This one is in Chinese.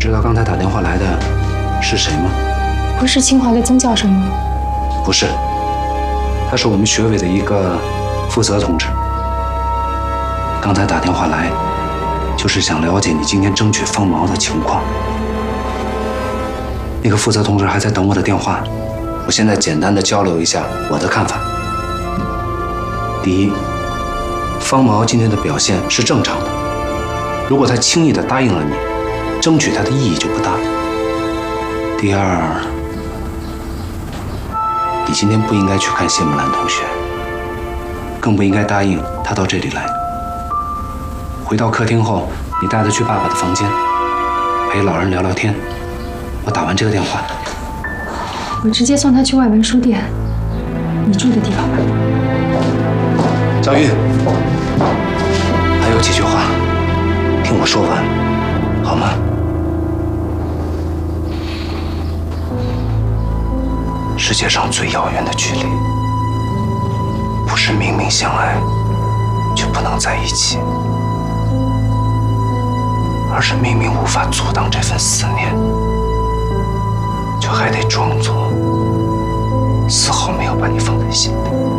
知道刚才打电话来的是谁吗？ 不是清华的曾教授吗？ 不是，他是我们学委的一个负责同志。刚才打电话来，就是想了解你今天争取方毛的情况。那个负责同志还在等我的电话，我现在简单的交流一下我的看法。第一，方毛今天的表现是正常的，如果他轻易的答应了你，争取他的意义就不大。第二，你今天不应该去看谢木兰同学，更不应该答应他到这里来。回到客厅后，你带他去爸爸的房间，陪老人聊聊天。我打完这个电话， 我直接送他去外文书店，你住的地方吧。 张玉，还有几句话，听我说完，好吗？世界上最遥远的距离，不是明明相爱却不能在一起，而是明明无法阻挡这份思念。